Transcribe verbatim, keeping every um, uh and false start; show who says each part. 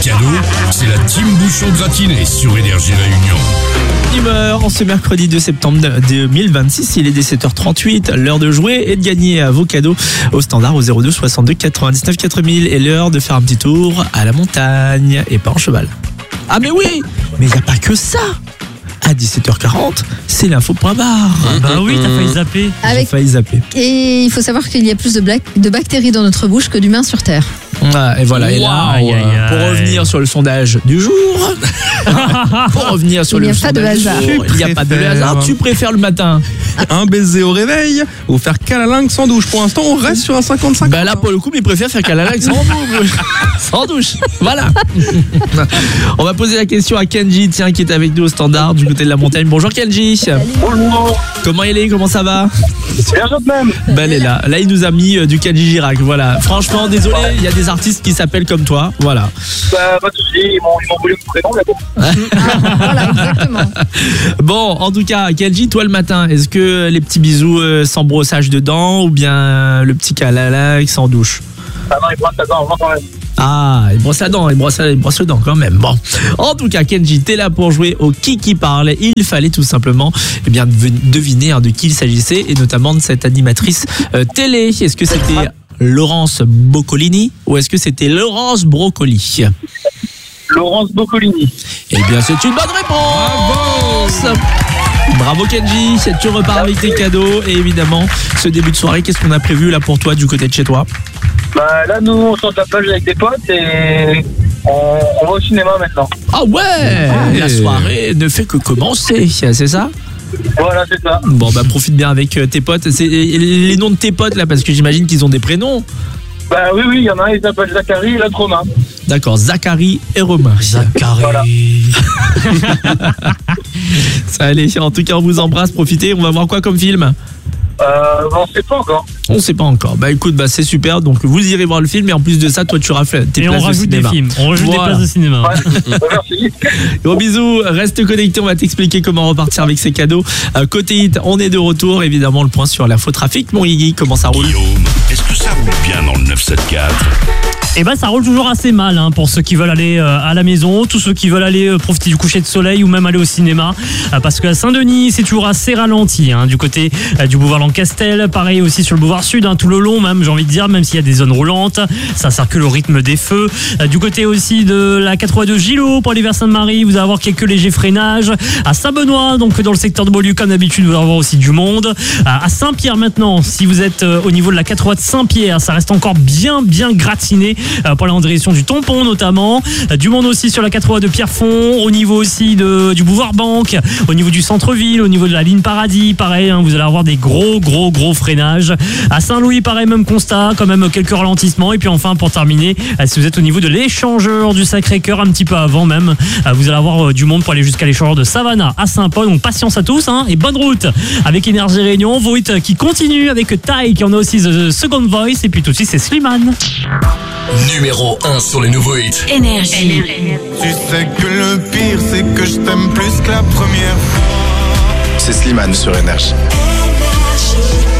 Speaker 1: Cadeau, c'est la team Bouchon gratinée sur Énergie Réunion.
Speaker 2: Humeur en ce mercredi deux septembre deux mille vingt-six, il est dès sept heures trente-huit, l'heure de jouer et de gagner vos cadeaux au standard au zéro deux soixante-deux quatre-vingt-dix-neuf quatre mille et l'heure de faire un petit tour à la montagne et pas en cheval. Ah mais oui, mais il n'y a pas que ça. À dix-sept heures quarante, c'est l'info point barre.
Speaker 3: Ah bah oui, t'as failli zapper.
Speaker 2: J'ai
Speaker 4: Avec...
Speaker 2: failli zapper.
Speaker 4: Et il faut savoir qu'il y a plus de, blac... de bactéries dans notre bouche que d'humains sur Terre.
Speaker 2: Ah, et voilà, et là,
Speaker 3: Aïe, aïe, aïe.
Speaker 2: pour revenir sur le sondage du jour, pour revenir sur
Speaker 4: Il n'y
Speaker 2: le
Speaker 4: a pas de
Speaker 2: sondage du
Speaker 4: hasard.
Speaker 2: jour, il n'y a pas de
Speaker 5: préfères-
Speaker 2: hasard. Tu préfères le matin?
Speaker 5: Un baiser au réveil ou faire câlin sans douche. Pour l'instant, on reste sur un cinquante-cinq.
Speaker 2: Ben là, pour le coup, il préfère faire câlin sans douche. Sans douche. Voilà. On va poser la question à Kenji, tiens, qui est avec nous au standard du côté de la montagne. Bonjour Kenji.
Speaker 6: Bonjour,
Speaker 2: Comment il est? Comment ça va?
Speaker 6: bien sûr même.
Speaker 2: Ben elle est là. Là, il nous a mis euh, du Kenji Girac. Voilà. Franchement, désolé, il y a des artistes qui s'appellent comme toi. Voilà.
Speaker 6: Bah, pas de soucis, ils m'ont ils m'ont volé mon prénom, là.
Speaker 4: Ah, voilà, exactement.
Speaker 2: Bon, en tout cas, Kenji, toi le matin, est-ce que les petits bisous euh, sans brossage de dents ou bien euh, le petit câlin sans douche?
Speaker 6: Ah non, ils prennent ça dans quand même.
Speaker 2: Ah, il brosse la dent, il brosse, il brosse le dent quand même. Bon, en tout cas, Kenji, t'es là pour jouer au qui qui parle. Il fallait tout simplement eh bien, deviner hein, de qui il s'agissait et notamment de cette animatrice euh, télé. Est-ce que c'était Laurence Boccolini ou est-ce que c'était Laurence Brocoli?
Speaker 6: Laurence Boccolini.
Speaker 2: Eh bien, c'est une bonne réponse. Bravo Kenji, tu repars avec tes cadeaux et évidemment, ce début de soirée, qu'est-ce qu'on a prévu là pour toi du côté de chez toi?
Speaker 6: Bah là, nous, on sort de la plage avec des potes et on, on va au cinéma maintenant.
Speaker 2: Ah ouais,
Speaker 5: Ah,
Speaker 2: la
Speaker 5: et-
Speaker 2: soirée ne fait que commencer, c'est ça?
Speaker 6: Voilà, c'est ça.
Speaker 2: Bon bah profite bien avec euh, tes potes. C'est les noms de tes potes là parce que j'imagine qu'ils ont des prénoms.
Speaker 6: Bah oui, oui, il y en a un, il s'appelle Zachary et l'autre Romain.
Speaker 2: D'accord, Zachary et Romain.
Speaker 3: Zachary.
Speaker 6: Voilà.
Speaker 2: Ça allait, en tout cas on vous embrasse, profitez. On va voir quoi comme film?
Speaker 6: Euh, on sait pas encore.
Speaker 2: On sait pas encore. Bah écoute, bah c'est super. Donc vous irez voir le film et en plus de ça, toi tu rafles tes
Speaker 3: Et on
Speaker 2: places de
Speaker 3: rajoute des
Speaker 2: cinéma.
Speaker 3: films. On rajoute
Speaker 2: Voilà.
Speaker 3: des places de cinéma.
Speaker 6: Ouais, bah, merci.
Speaker 2: Gros bisous, reste connecté, on va t'expliquer comment repartir avec ces cadeaux. Euh, côté hit, on est de retour, évidemment le point sur l'infotrafic. Mon Iggy, comment ça roule?
Speaker 1: Guillaume, est-ce que ça roule bien dans le neuf cent soixante-quatre?
Speaker 3: Et ben ça roule toujours assez mal hein, pour ceux qui veulent aller euh, à la maison, tous ceux qui veulent aller euh, profiter du coucher de soleil ou même aller au cinéma, euh, parce que à Saint-Denis c'est toujours assez ralenti hein, du côté euh, du boulevard Lancastel, pareil aussi sur le boulevard Sud, hein, tout le long même, j'ai envie de dire, même s'il y a des zones roulantes, ça circule au rythme des feux. Euh, du côté aussi de la quatre-vingt-deux Gilo pour aller vers Sainte-Marie, vous allez avoir quelques légers freinages. À Saint-Benoît, donc dans le secteur de Beaulieu comme d'habitude, vous allez avoir aussi du monde. Euh, à Saint-Pierre maintenant, si vous êtes euh, au niveau de la quatre-vingt de Saint-Pierre, ça reste encore bien bien gratiné. Euh, pour aller en direction du Tampon notamment, euh, du monde aussi sur la quatre-vingt de Pierrefonds, au niveau aussi de, du boulevard Banque, au niveau du centre-ville, au niveau de la ligne Paradis, pareil, hein, vous allez avoir des gros gros gros freinages. À Saint-Louis, pareil, même constat, quand même quelques ralentissements. Et puis enfin pour terminer, euh, si vous êtes au niveau de l'échangeur du Sacré-Cœur, un petit peu avant même, euh, vous allez avoir euh, du monde pour aller jusqu'à l'échangeur de Savannah à Saint-Paul. Donc patience à tous hein, et bonne route avec Énergie Réunion. Vos hits qui continue avec Tai qui en a aussi The Second Voice et puis tout de suite c'est Slimane.
Speaker 1: Numéro un sur les nouveaux hits.
Speaker 7: Énergie.
Speaker 8: Tu sais que le pire, c'est que je t'aime plus que la première fois.
Speaker 9: C'est Slimane sur Énergie.
Speaker 7: Énergie.